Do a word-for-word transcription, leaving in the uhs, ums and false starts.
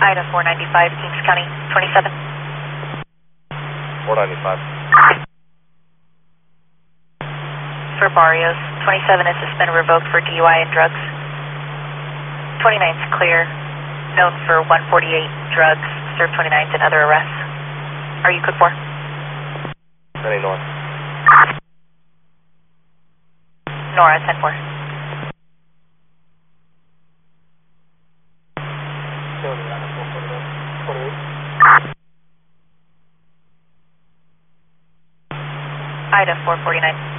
Ida four ninety-five, Kings County, twenty-seven. four ninety-five. For Barrios, twenty-seven is suspended revoked for D U I and drugs. twenty-nine is clear, known for one forty-eight drugs, served twenty-nines and other arrests. Are you code four? Any north. Nora, ten four. Ida four forty-nine.